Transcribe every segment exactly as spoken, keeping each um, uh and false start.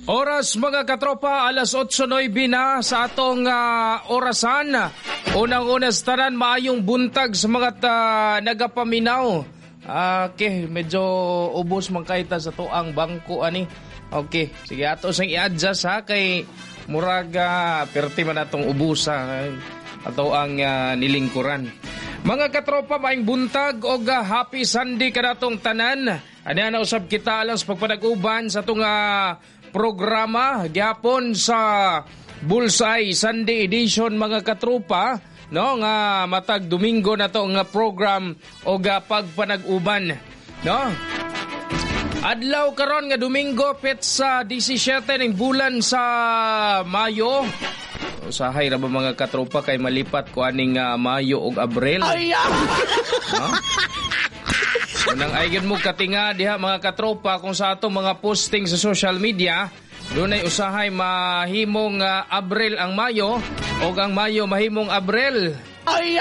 Oras mga katropa, alas otso nueve na sa atong uh, orasan. Unang-unas tanan, maayong buntag sa mga uh, nagapaminaw. Uh, okay, medyo ubos man kahit sa tuang bangko ani. Okay, sige ato sang i-adjust ha kay murag uh, perti man atong ubusa ato ang uh, nilingkuran. Mga katropa, maayong buntag o uh, happy Sunday kanatong tanan. Ano na usab kita alang sa pagpanag-uban sa itong uh, programa gyapon sa Bullseye Sunday Edition mga katropa, no, nga matag Domingo na to nga program o ga pagpanag-uban, no. Adlaw karon nga Domingo pet sa seventeen ning bulan sa Mayo. Usahay ra ba mga katropa kay malipat ko aning uh, Mayo ug Abril. No? Unang ayun mo katinga diha mga katropa kung sa atong mga posting sa social media, doon ay usahay mahimong uh, Abril ang Mayo o ang Mayo mahimong Abril. Ay!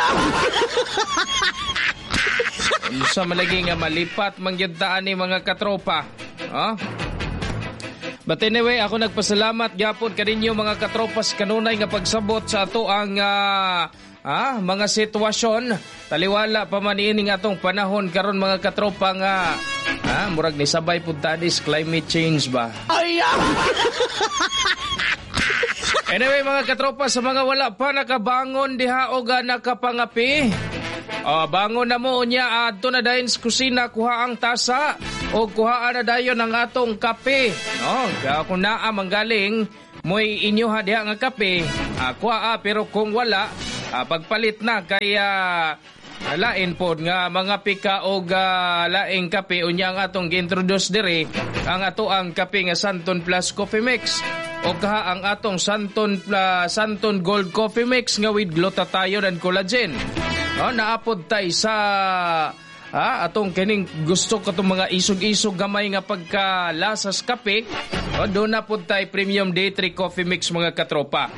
Sa malagi nga malipat mangyadtaan ni mga katropa. Huh? But anyway, ako nagpasalamat gyapon kaninyo mga katropas kanunay nga pagsabot sa ato ang uh, ah, mga sitwasyon. Taliwala pa man ini nga atong panahon karon mga katropa nga ah, murag ni sabay pud tadis climate change ba. Ay! Anyway mga katropa, sa mga wala pa nakabangon diha o ga nakapangapi, oh, bangon na mo unya adto na dayon sa kusina kuha ang tasa o kuha na dayon ang atong kape. No, kung naa manggaling moy inyo ha diha nga kape, ah, kuha ah, pero kung wala ah, pagpalit na kaya lain pod nga mga pika o uh, laing kape unya ang atong gi-introduce dire ang ato ang kape nga Santon Plus Coffee Mix o kaha ang atong Santon uh, Santon Gold Coffee Mix nga with glutathione and collagen. No, naapod tay sa ah, atong kining gusto ko itong mga isog-isog gamay nga pagkalasas kape. O doon na pod tay Premium Day three Coffee Mix mga katropa.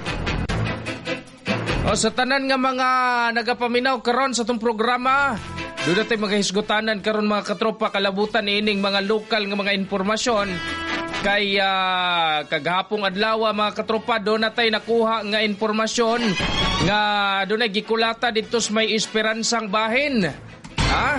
O sa tanan nga mga nagapaminaw karon sa itong programa, doon natin maghisgutanan karon mga katropa kalabutan ining mga lokal nga mga informasyon. Kay uh, kaghapong adlaw mga katropa doon natin nakuha nga informasyon nga doon ay gikulata dito sa may Esperansang Bahin. Ha?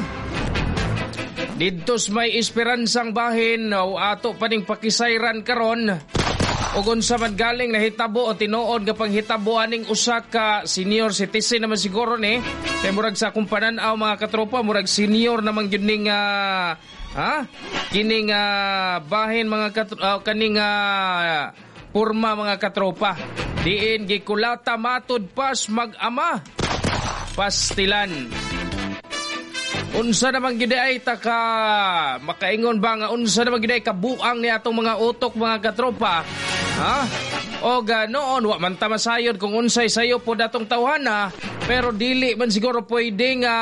Dito sa may Esperansang Bahin o ato pa ning pakisayran karon. O kung sa magaling na hitabo o tinuod nga panghitabo aning usa ka senior citizen naman siguro ni. Kaya murag sa akong pananaw mga katropa, murag senior naman yun ning uh, ha? Kining uh, bahin mga katropa, uh, kaning uh, purma mga katropa. Diin gikulata matud pas mag-ama. Pastilan. Unsa naman gid ay taka makaingon ba nga unsa naman gid ay kabuang ni atong mga utok mga katropa. Ha? O ganoon wa man ta masayod kung unsay sayo po datong tawhana, pero dili man siguro pwede nga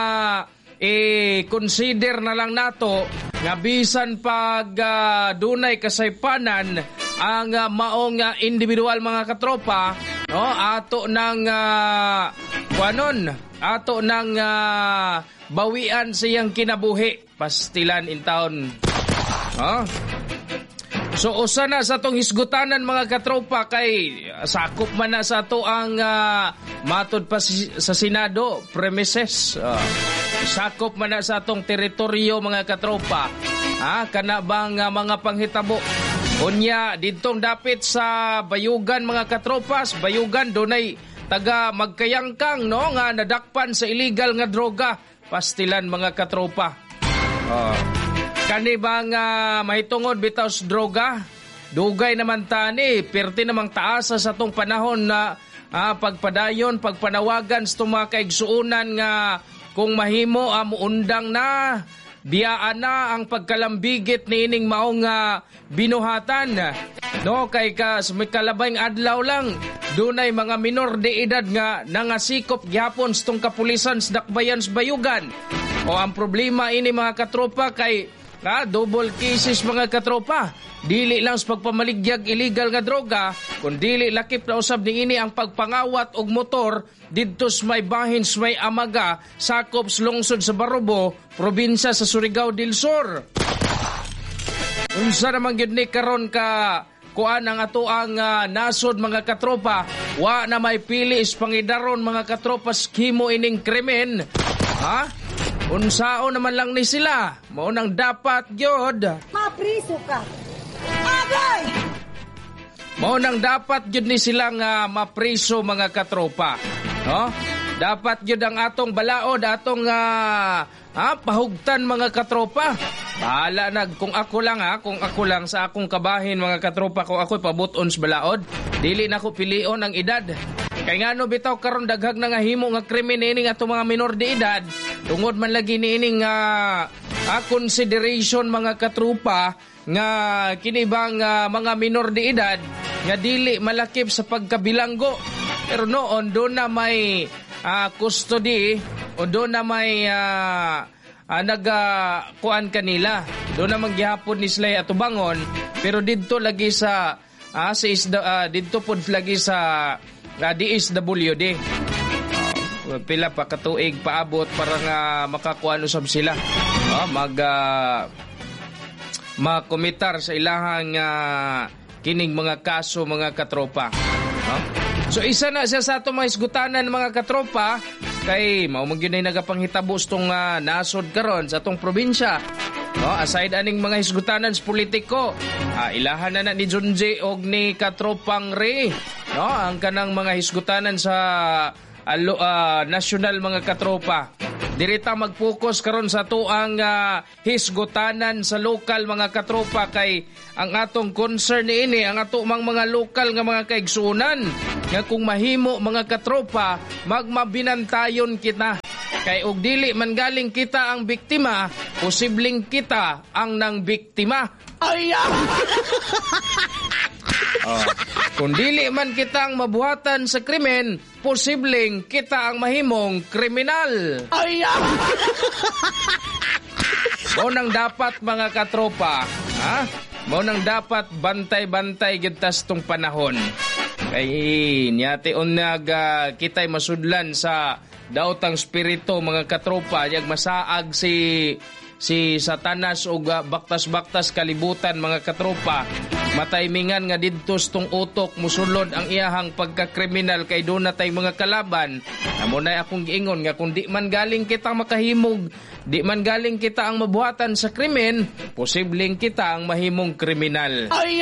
i-consider na lang nato nga bisan pag uh, dunay kasaypanan ang uh, maong uh, individual mga katropa, no, ato nang uh, kuanon, ato nang uh, bawian siyang kinabuhi pastilan in town. Huh? So usa na sa tong hisgutanan mga katropa kay sakop man na sa to ang uh, matod pa si, sa Senado premises. Uh, sakop man na sa tong teritoryo mga katropa. Ha, kana bang uh, mga panghitabo. Unya didtong dapit sa Bayugan mga katropas, Bayugan dunay taga magkayangkang no nga nadakpan sa illegal nga droga. Pastilan mga katropa. Oh. Kani bang uh, mahitungod bitaw sa droga? Dugay naman tani, perti namang taasa sa tong panahon na uh, pagpadayon, pagpanawagan sa mga kaigsuunan nga kung mahimo uh, muundang na, biyaan na ang pagkalambigit ni ining maong uh, binuhatan. No, kay ka sa may kalabayng adlaw lang, dunay mga minor de edad nga nangasikop gyapon sa tong kapulisan sa dakbayan sa Bayugan. O ang problema ini mga katropa kay ah, double cases mga katropa. Dili lang sa pagpamaligyag illegal nga droga, kundi lakip na usab ning ini ang pagpangawat og motor didto sa may bahin sa may Amaga, sakop sa lungsod sa Barobo, probinsya sa Surigao del Sur. Unsa naman gyud ni karon ka kuan ang ato ang uh, nasod mga katropa. Wa na may pili is pangidaron mga katropa skimo ining krimen. Ha? Unsao naman lang ni sila. Mao nang dapat gyud. Mapriso ka. Agay! Mao nang dapat gyud ni sila nga mapriso mga katropa. No? Dapat gyud ang atong balaod, atong uh, ha, pahugtan mga katropa. Bahala na kung ako lang ha, kung ako lang sa akong kabahin mga katropa, kung ako'y pabuton sa balaod, dili na ko pilion ang edad. Kay ngano bitaw karon daghag na nga himo nga krimen ini nga atong mga minor de edad. Tungod man lagi ni ining uh, uh, consideration mga katropa nga kini bang uh, mga minor de edad nga dili malakip sa pagkabilanggo. Pero noon do na may uh, custody o do na may uh, uh, nag-kuan uh, kanila. Do na manggihapon ni sila atubangon, pero didto lagi sa uh, sa isda, uh, didto pod lagi sa uh, D S W D. Uh, pila pa katuig paabot para nga makakuan usab sila. Uh, mag uh, makomitar sa ilahang uh, kining mga kaso mga katropa. Uh, So isa na siya sa atong mga isgutanan mga katropa kay mao man gyud ay nagapanghitabos tong uh, nasod karon sa atong probinsya. No, aside aning mga isgutanan sa politiko, uh, ilahan na na ni Junji og ni katropang Re, no, ang kanang mga isgutanan sa uh, uh, national mga katropa. Dirita mag-focus karon sa tuang uh, hisgutanan sa lokal mga katropa kay ang atong concern niini ang ato mang mga lokal nga mga kaigsuonan nga kung mahimo mga katropa magmabinantayon kita kay og dili man galing kita ang biktima posibleng kita ang nang biktima. Ay! Oh. Kung dili man kita ang mabuhatan sa krimen, posibleng kita ang mahimong kriminal. Ay! Mao nang dapat mga katropa, ha? Mao nang dapat bantay-bantay gid tas tong panahon. Kay niyate on nag uh, kitay masudlan sa daotang spirito mga katropa, yag masaag si si Satanas o uh, baktas-baktas kalibutan mga katropa. Mataymingan nga didto tong utok musulod ang iyahang pagkakriminal kay do na tay mga kalaban. Amo na akong giingon nga kung di man galing kita makahimog, di man galing kita ang mabuhatan sa krimen, posibleng kita ang mahimong kriminal. Ay!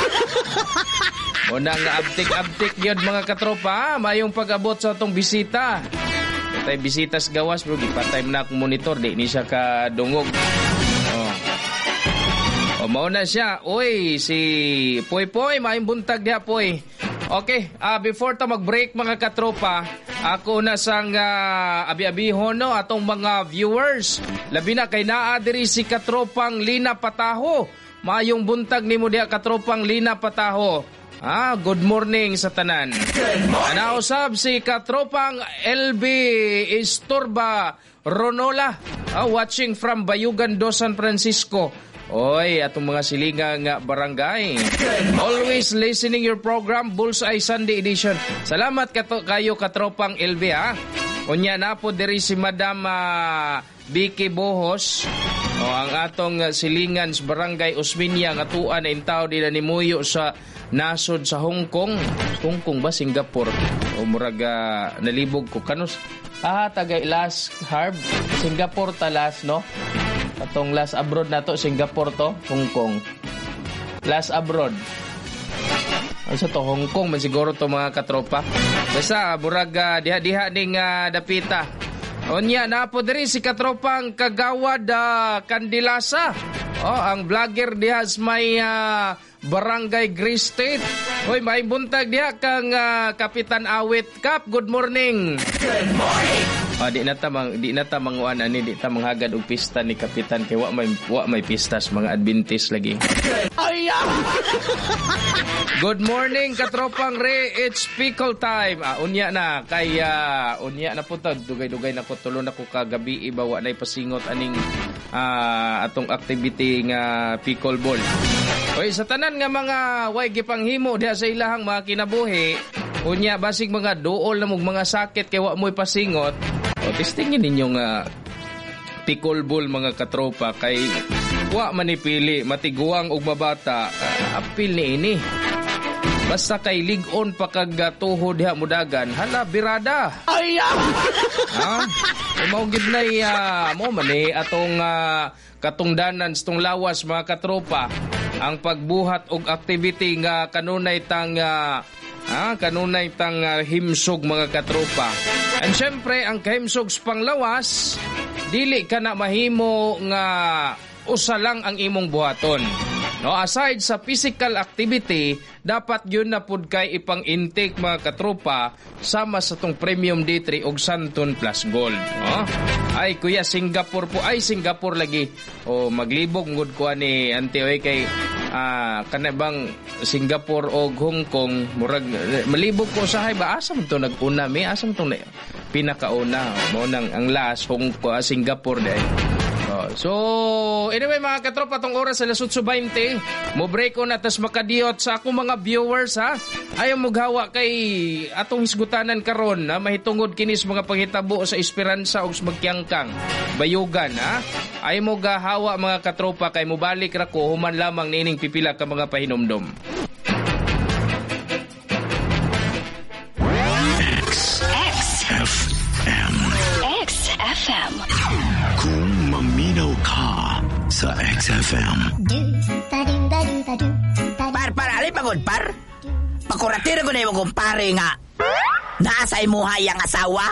Muna nga abtik-abtik yun mga katropa, mayong pag-abot sa atong bisita. Patay bisitas gawas bro, gipatay mo na akong monitor, di ni siya kadungog. Oh. O mauna siya. Uy, si Poy Poy, maayong buntag diha Poy. Okay, uh, before ta mag-break mga katropa, ako na sang uh, abi-abihon no atong mga viewers. Labi na kay naa diri si katropang Lina Pataho. Maayong buntag nimo diha katropang Lina Pataho. Ah, good morning sa tanan. Anausab si katropang L B Istorba Ronola, ah, watching from Bayugan do San Francisco. Oy, atong mga silingang barangay. Always listening your program, Bullseye Sunday Edition. Salamat kato, kayo katropang L B ha. Unya na po diri si Madam uh, Vicky Bohos. O, ang atong uh, silingan sa barangay Osminia nga tuan na intaw di na nimuyo sa nasod sa Hong Kong. Hong Kong ba? Singapore? O muraga nalibog ko. Kanus? Ah, tagay last harb. Singapore talas, no? Atong last abroad na to, Singapore to, Hong Kong. Last abroad. Ano sa to, Hong Kong, man siguro to mga katropa. Basta, buraga, diha-diha ning uh, dapita. Onya, napo diri si katropang Kagawad uh, Kandilasa. Oh, ang vlogger diha may uh, Barangay Grace State. Hoy, may buntag diha kang uh, Kapitan Awit Kap. Good morning. Good morning. Oh, di na ta mang di na ta manguan ani di ta manghagad og pista ni Kapitan kay wa may wa may pistas mga Adventist lagi. Ay! Good morning katropang Re, it's pickle time. Ah, unya na kay uh, unya na po ta dugay-dugay na ko tulo na ko kagabi iba wa nay pasingot aning uh, atong activity nga pickle ball. Oy, sa tanan nga mga way gipanghimo diha sa ilahang mga kinabuhi, unya basig mga duol na mong mga sakit kay wa mo'y pasingot. O testingin ninyong uh, pickle ball mga katropa kay Wa manipili, matiguang og mabata, uh, apil ni ini. Basta kay ligon pa kag tuhod diha mudagan, hala birada. Ay! Ha? Mao gid nay uh, mo man eh atong uh, katungdanan sa tong lawas mga katropa. Ang pagbuhat og activity nga kanunay tang uh, ah, kanunay tang uh, himsog mga katropa. And syempre ang kahimsog sa panglawas, dili ka na mahimo nga usa lang ang imong buhaton. No, aside sa physical activity, dapat yun na pud kay ipang intake mga katropa sama sa tong Premium D three og Santon Plus Gold. No? Ay kuya, Singapore po, ay Singapore lagi. O maglibog ngud ko ani Antioy kay ah, kanabang Singapore o Hong Kong murag malibog ko sa hay ba asam to nag-una mi asam to na pinakauna mo nang ang last Hong Kong, Singapore dai. So, anyway mga katropa, tong oras alas eight twenty, mo break ko na tas makadiyot sa akong mga viewers ha. Ayaw mo gawa kay atong hisgutanan karon na mahitungod kinis mga panghitabo sa Esperanza ug magkyangkang bayugan ha. Ayaw mo gahawa mga katropa kay mo balik ra ko human lamang nining pipila ka mga pahinomdom. X F M X F M Kung maminaw ka sa X F M. Par, par, alay pagod, par? Pakuratira ko na yung kumpare nga. Naasa imuhay ang asawa?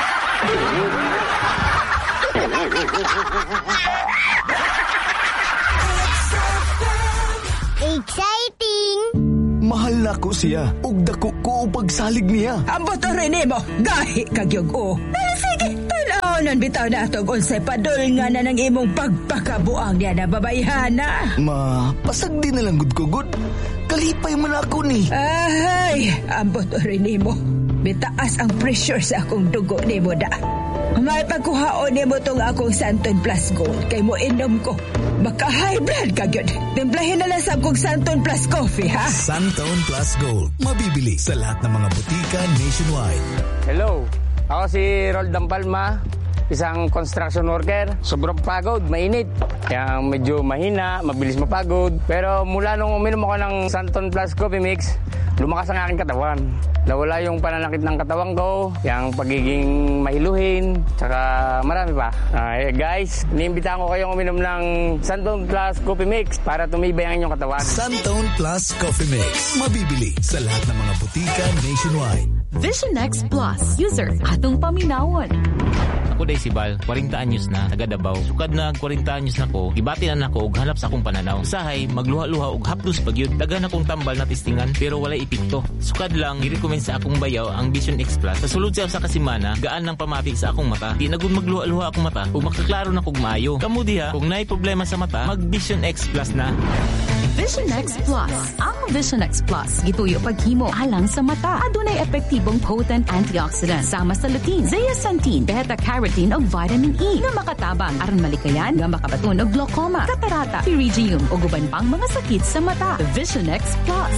Exciting! Mahal na ko siya. Ug dako ko pagsalig niya. Ambot o rin mo, gahi kagyog o. Sige, tanaw bitaw na itong unsay padol nga na ng imong pagpakabuang niya na babayhana. Ma, pasag din na lang gud ko gud. Kalipay man ako ni. Ay, ambot o rin mo. Bitaas ang pressure sa akong dugo ni mo da. May pagkuhaon ni mo itong akong Santon Plus Gold kay mo inom ko. Baka high blood ka yun. Timplahin na lang sa akong Santon Plus Coffee, ha? Santon Plus Gold. Mabibili sa lahat ng mga butika nationwide. Hello, ako si Roldan Palma, isang construction worker. Sobrang pagod, mainit. Kaya medyo mahina, mabilis mapagod. Pero mula nung uminom ako ng Santon Plus Coffee Mix, lumakas ang aking katawan. Nawala yung pananakit ng katawan ko, yung pagiging mahiluhin, tsaka marami pa. Uh, guys, niimbitahan ko kayong uminom ng Santon Plus Coffee Mix para tumibay ang inyong katawan. Santon Plus Coffee Mix. Mabibili sa lahat ng mga butika nationwide. Vision X Plus. User, atong paminawon. Ako day si Bal, forty anyos na, taga Davao. Sukad na forty anyos na ko, gibati na nako og hanap sa akong pananaw. Usahay, magluha-luha og haplos pagyud. Dagan akong tambal na testingan pero walay epekto. Sukad lang, i-recommend sa akong bayaw ang Vision X Plus. Sa sulod siya sa kasimana, gaan ng pamatik sa akong mata. Di na gud magluha-luha akong mata ug makaklaro na kog maayo. Kamo diha, kung naay problema sa mata, mag Vision X Plus na. Vision X Plus. Ang Vision X Plus gituyo paghimo alang sa mata. Adunay epektibong potent antioxidant sama sa lutein, zeaxanthin, beta-carotene ug vitamin E nga makatabang aron malikayan nga makabaton og glaucoma, catarata, pterygium ug uban pang mga sakit sa mata. Vision X Plus.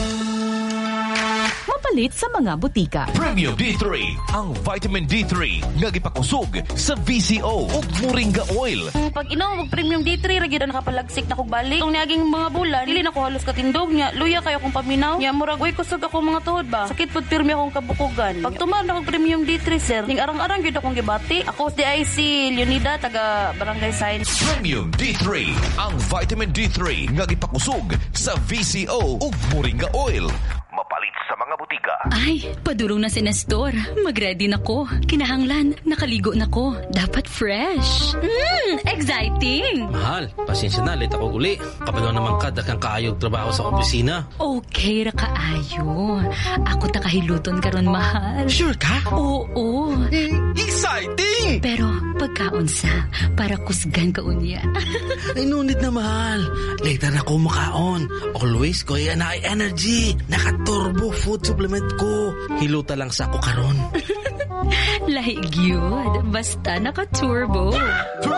Mapalit sa mga butika. Premium D three, ang vitamin D three nga gipakusog sa V C O ug Moringa Oil. Pag inom og Premium D three ra gyud nakapalagsik na kog balik. Tong niaging mga bulan, dili na ko halos katindog nya. Luya kayo akong paminaw. Nya murag oy kusog ako mga tuhod ba. Sakit pud pirmi akong kabukugan. Pag tumar na kog Premium D three sir, ning arang-arang gyud akong gibati. Ako si I C Leonida taga Barangay Science. Premium D three, ang vitamin D three nga gipakusog sa V C O ug Moringa Oil. Mapalit sa mga butika. Ay, padulong na si Nestor. Mag-ready na ko. Kinahanglan, nakaligo na ko. Dapat fresh. Mmm, exciting! Mahal, pasensya na, late ako uli. Kapag naman ka, dakang kaayog trabaho sa opisina. Okay ra kaayo. Ako takahiluton karon mahal. Sure ka? Oo. Exciting! Pero pagkaunsa, para kusgan ka unya. Ay, no need na mahal. Later na ko makaon. Always ko yan ay energy. Naka-turbo food supplement ko. Hiluta lang sa ako karon. Lahig yun. Basta naka-turbo. Turbo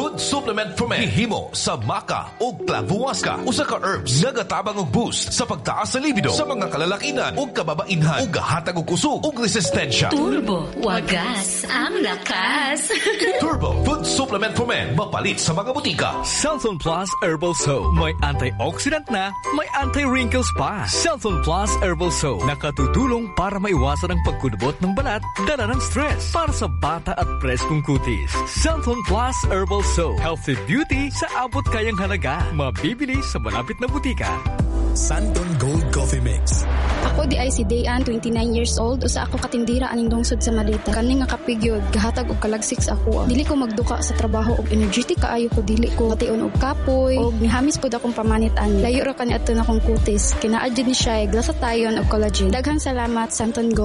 Food Supplement for Men. Hihimo sa maca o clavuasca. Usa ka herbs nga gatabang og boost sa pagtaas sa libido sa mga kalalakinan o kababainhan o gahatag og kusog o resistensya. Turbo, wagas ang lakas. Turbo Food Supplement for Men. Mapalit sa mga butika. Cellphone Plus Herbal Soap. May antioxidant na, may anti-wrinkles pa. Cellphone Plus Herbal Soap. Nakatutulong para maiwasan ang pagkulubot ng balat, dala ng stress. Para sa bata at preskong kutis. Cellphone Plus Herbal Soap. Healthy beauty sa abot kayang halaga. Mabibili sa malapit na butika. Santon Gold Coffee Mix. Ako di ay si Dayan, twenty-nine years old, usa ako katindira aning lungsod sa Malita. Kani nga kapigyod, gahatag og kalagsik sa ako. Dili ko magduka sa trabaho og energetic kaayo ko, dili ko mation og kapoy og nihamis pud akong pamanit ani. Layo ra kani adto na akong kutis. Kinaadjud ni siya, glasa tayon og collagen. Daghang salamat Santon Gold.